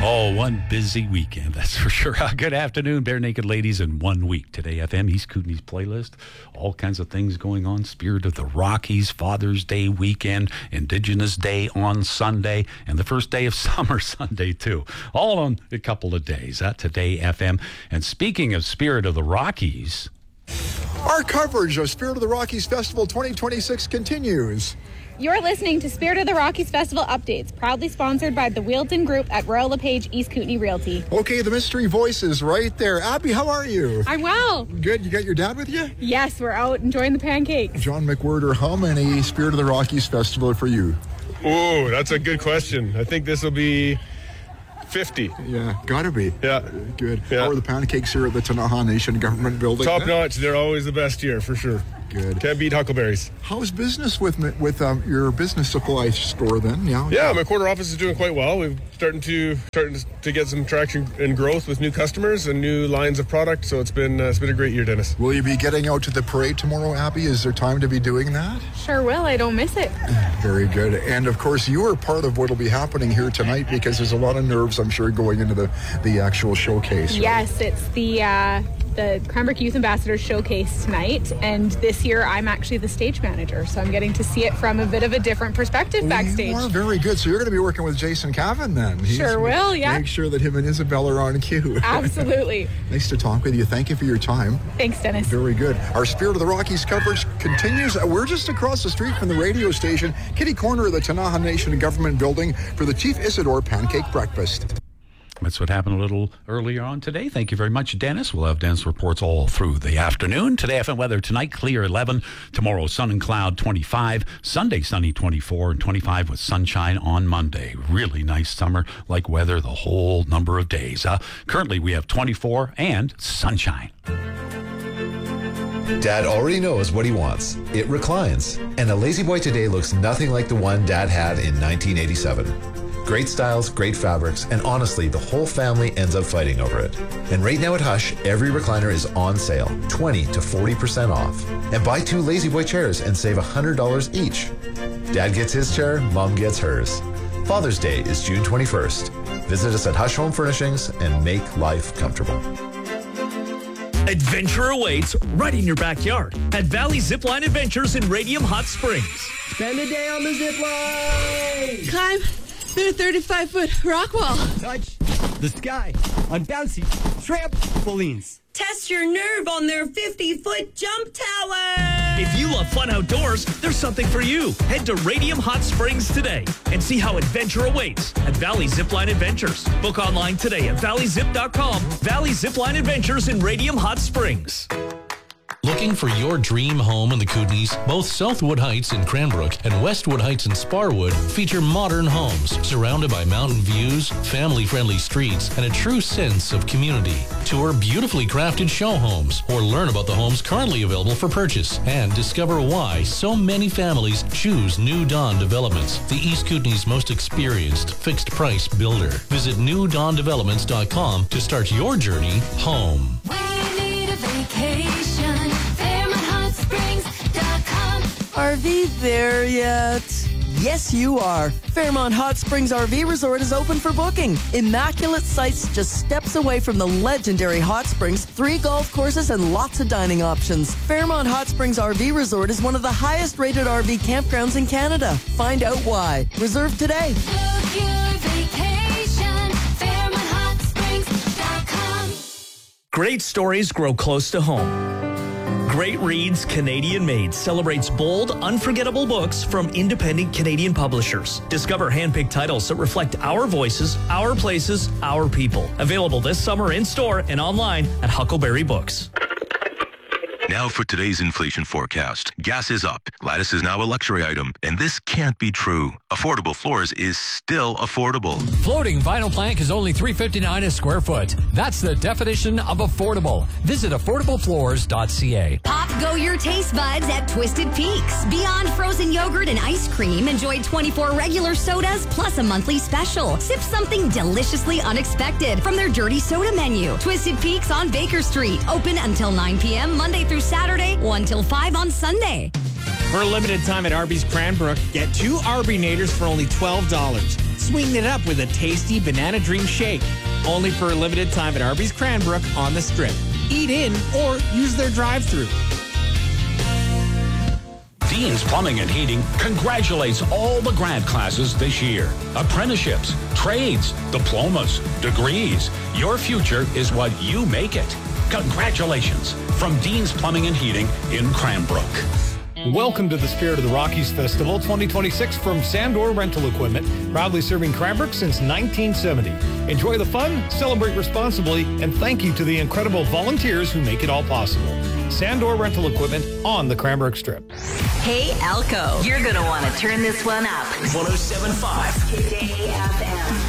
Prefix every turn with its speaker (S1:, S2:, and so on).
S1: Oh, one busy weekend, that's for sure. Good afternoon, Bare Naked Ladies in 1 week. Today, FM, East Kootenay's playlist. All kinds of things going on. Spirit of the Rockies, Father's Day weekend, Indigenous Day on Sunday, and the first day of summer Sunday, too. All on a couple of days. Today, FM. And speaking of Spirit of the Rockies...
S2: Our coverage of Spirit of the Rockies Festival 2026 continues.
S3: You're listening to Spirit of the Rockies Festival Updates, proudly sponsored by the Wheelton Group at Royal LePage East Kootenay Realty.
S2: Okay, the mystery voice is right there. Abby, how are you?
S3: I'm well.
S2: Good. You got your dad with you?
S3: Yes, we're out enjoying the pancakes.
S2: John McWhirter, how many Spirit of the Rockies Festival for you?
S4: Oh, that's a good question. I think this will be 50.
S2: Yeah, gotta be.
S4: Yeah.
S2: Good.
S4: Yeah.
S2: How are the pancakes here at the Tanaha Nation Government Building?
S4: Top notch. They're always the best here, for sure.
S2: Good.
S4: Can't beat Huckleberries.
S2: How's business with your business supply store then?
S4: Yeah, my corner office is doing quite well. We're starting to get some traction and growth with new customers and new lines of product. So it's been a great year, Dennis.
S2: Will you be getting out to the parade tomorrow, Abby? Is there time to be doing that?
S3: Sure will. I don't miss it.
S2: Very good. And of course, you are part of what will be happening here tonight because there's a lot of nerves, I'm sure, going into the actual showcase. Right?
S3: Yes, it's the Cranbrook Youth Ambassadors Showcase tonight, and this year I'm actually the stage manager, so I'm getting to see it from a bit of a different perspective backstage.
S2: You are very good. So you're going to be working with Jason Cavan then.
S3: Sure will, yeah.
S2: Make sure that him and Isabel are on cue.
S3: Absolutely.
S2: Nice to talk with you. Thank you for your time.
S3: Thanks, Dennis.
S2: Very good. Our Spirit of the Rockies coverage continues. We're just across the street from the radio station, kitty corner of the Tanaha Nation Government Building for the Chief Isidore Pancake Breakfast.
S1: That's what happened a little earlier on today. Thank you very much, Dennis. We'll have Dennis reports all through the afternoon. Today, FM weather tonight, clear 11. Tomorrow, sun and cloud 25. Sunday, sunny 24 and 25 with sunshine on Monday. Really nice summer-like weather the whole number of days. Currently, we have 24 and sunshine.
S5: Dad already knows what he wants. It reclines. And a Lazy Boy today looks nothing like the one Dad had in 1987. Great styles, great fabrics, and honestly, the whole family ends up fighting over it. And right now at Hush, every recliner is on sale, 20 to 40% off. And buy 2 Lazy Boy chairs and save $100 each. Dad gets his chair, Mom gets hers. Father's Day is June 21st. Visit us at Hush Home Furnishings and make life comfortable.
S6: Adventure awaits right in your backyard at Valley Zipline Adventures in Radium Hot Springs.
S7: Spend a day on the zip line.
S8: Climb through a 35-foot rock wall.
S7: Touch the sky on bouncy trampolines.
S9: Test your nerve on their 50-foot jump tower.
S6: If you love fun outdoors, there's something for you. Head to Radium Hot Springs today and see how adventure awaits at Valley Zipline Adventures. Book online today at valleyzip.com. Valley Zipline Adventures in Radium Hot Springs.
S10: Looking for your dream home in the Kootenays? Both Southwood Heights in Cranbrook and Westwood Heights in Sparwood feature modern homes surrounded by mountain views, family-friendly streets, and a true sense of community. Tour beautifully crafted show homes or learn about the homes currently available for purchase and discover why so many families choose New Dawn Developments, the East Kootenay's most experienced fixed-price builder. Visit newdawndevelopments.com to start your journey home.
S11: We need a vacation.
S8: RV there yet? Yes, you are. Fairmont Hot Springs RV Resort is open for booking. Immaculate sites just steps away from the legendary Hot Springs, 3 golf courses, and lots of dining options. Fairmont Hot Springs RV Resort is one of the highest rated RV campgrounds in Canada. Find out why. Reserve today.
S11: Book your vacation, FairmontHotSprings.com.
S6: Great stories grow close to home. Great Reads Canadian Made celebrates bold, unforgettable books from independent Canadian publishers. Discover handpicked titles that reflect our voices, our places, our people. Available this summer in store and online at Huckleberry Books.
S12: Now for today's inflation forecast. Gas is up. Lattice is now a luxury item, and this can't be true. Affordable Floors is still affordable.
S13: Floating vinyl plank is only $3.59 a square foot. That's the definition of affordable. Visit affordablefloors.ca.
S14: Pop go your taste buds at Twisted Peaks. Beyond frozen yogurt and ice cream, enjoy 24 regular sodas plus a monthly special. Sip something deliciously unexpected from their dirty soda menu. Twisted Peaks on Baker Street. Open until 9 p.m. Monday through Saturday, 1 till 5 on Sunday.
S15: For a limited time at Arby's Cranbrook, get 2 Arbinators for only $12. Sweeten it up with a tasty Banana Dream Shake. Only for a limited time at Arby's Cranbrook on the Strip. Eat in or use their drive-thru.
S16: Dean's Plumbing and Heating congratulates all the grad classes this year. Apprenticeships, trades, diplomas, degrees. Your future is what you make it. Congratulations from Dean's Plumbing and Heating in Cranbrook.
S17: Welcome to the Spirit of the Rockies Festival 2026 from Sandor Rental Equipment, proudly serving Cranbrook since 1970. Enjoy the fun, celebrate responsibly, and thank you to the incredible volunteers who make it all possible. Sandor Rental Equipment on the Cranbrook Strip.
S18: Hey, Alco, you're going to want to turn this one up.
S6: 107.5
S18: Today FM.